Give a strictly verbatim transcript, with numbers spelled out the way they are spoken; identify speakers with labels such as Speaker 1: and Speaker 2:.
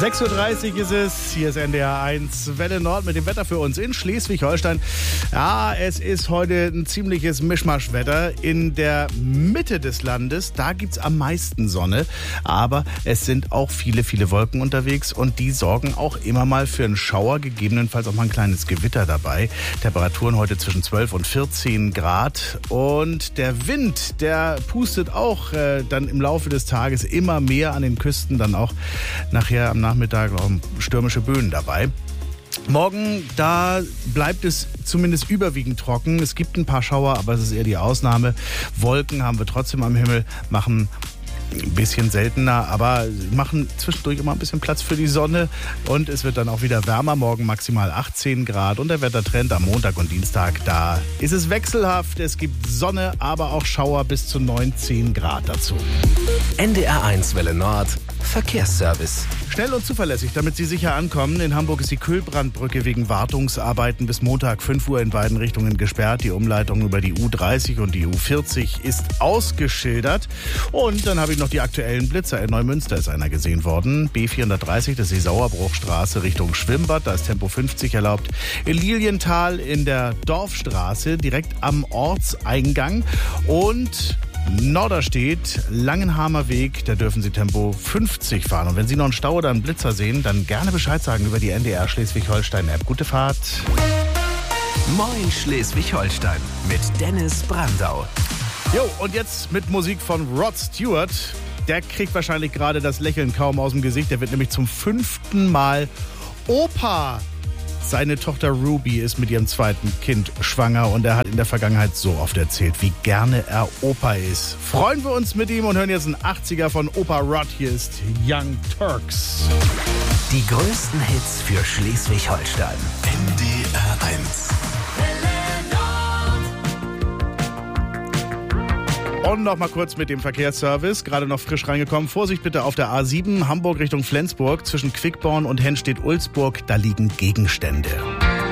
Speaker 1: sechs Uhr dreißig ist es, hier ist N D R eins Welle Nord mit dem Wetter für uns in Schleswig-Holstein. Ja, es ist heute ein ziemliches Mischmaschwetter. In der Mitte des Landes, da gibt's am meisten Sonne, aber es sind auch viele, viele Wolken unterwegs und die sorgen auch immer mal für einen Schauer, gegebenenfalls auch mal ein kleines Gewitter dabei. Temperaturen heute zwischen zwölf und vierzehn Grad und der Wind, der pustet auch äh, dann im Laufe des Tages immer mehr an den Küsten, dann auch nachher am Nachmittag auch stürmische Böen dabei. Morgen, da bleibt es zumindest überwiegend trocken. Es gibt ein paar Schauer, aber es ist eher die Ausnahme. Wolken haben wir trotzdem am Himmel, machen ein bisschen seltener, aber machen zwischendurch immer ein bisschen Platz für die Sonne und es wird dann auch wieder wärmer. Morgen maximal achtzehn Grad und der Wettertrend am Montag und Dienstag, da ist es wechselhaft. Es gibt Sonne, aber auch Schauer bis zu neunzehn Grad dazu.
Speaker 2: N D R eins Welle Nord Verkehrsservice.
Speaker 1: Schnell und zuverlässig, damit Sie sicher ankommen. In Hamburg ist die Kühlbrandbrücke wegen Wartungsarbeiten bis Montag fünf Uhr in beiden Richtungen gesperrt. Die Umleitung über die U dreißig und die U vierzig ist ausgeschildert. Und dann habe ich noch die aktuellen Blitzer. In Neumünster ist einer gesehen worden. B vierhundertdreißig, das ist die Sauerbruchstraße Richtung Schwimmbad. Da ist Tempo fünfzig erlaubt. In Lilienthal in der Dorfstraße, direkt am Ortseingang. Und Norderstedt, Langenhamer Weg, da dürfen Sie Tempo fünfzig fahren. Und wenn Sie noch einen Stau oder einen Blitzer sehen, dann gerne Bescheid sagen über die N D R Schleswig-Holstein-App. Gute Fahrt.
Speaker 2: Moin Schleswig-Holstein mit Dennis Brandau.
Speaker 1: Jo, und jetzt mit Musik von Rod Stewart. Der kriegt wahrscheinlich gerade das Lächeln kaum aus dem Gesicht. Der wird nämlich zum fünften Mal Opa. Seine Tochter Ruby ist mit ihrem zweiten Kind schwanger und er hat in der Vergangenheit so oft erzählt, wie gerne er Opa ist. Freuen wir uns mit ihm und hören jetzt einen achtziger von Opa Rod. Hier ist Young Turks.
Speaker 2: Die größten Hits für Schleswig-Holstein. N D R eins.
Speaker 1: Und noch mal kurz mit dem Verkehrsservice, gerade noch frisch reingekommen. Vorsicht bitte auf der A sieben, Hamburg Richtung Flensburg, zwischen Quickborn und Hennstedt-Ulzburg, da liegen Gegenstände.